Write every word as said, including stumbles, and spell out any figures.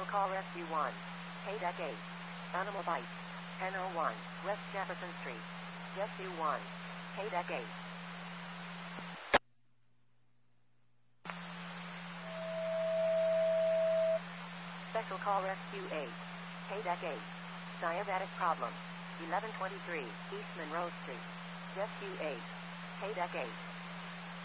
Call Rescue one. K-Deck eight. Animal Bite. ten oh one. West Jefferson Street. Rescue one. K-Deck eight. Special Call Rescue eight. K-Deck eight. Diabetic problem. eleven twenty-three East Monroe Street. Rescue eight. K-Deck eight.